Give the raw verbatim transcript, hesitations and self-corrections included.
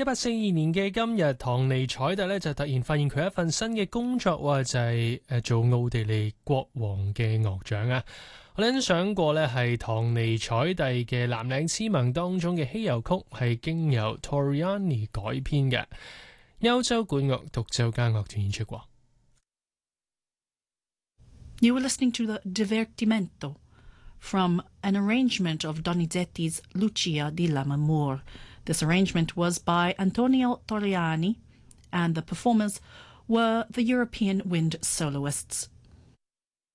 一八四二年嘅今日，唐尼采特咧就突然發現佢一份新嘅工作，哇就係誒做奧地利國王嘅樂長啊！我哋欣賞過咧係唐尼采蒂嘅《藍領之盟》當中嘅稀有曲，係經由 Torriani 改編嘅，歐洲管樂獨奏家樂團演出過。 You were listening to the Divertimento from an arrangement of Donizetti's Lucia di Lammermoor. This arrangement was by Antonio Torriani, and the performers were the European wind soloists.